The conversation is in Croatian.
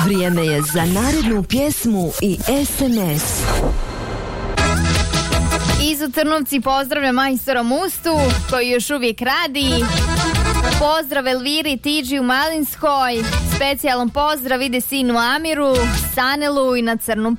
Vrijeme je za narednu pjesmu i SMS. Iz u Trnovci pozdravlja majstora Mustu koji još uvijek radi. Pozdrav Elviri Tiđi u Malinskoj. Specijalan pozdrav ide sinu Amiru, Sanelu i na Crnom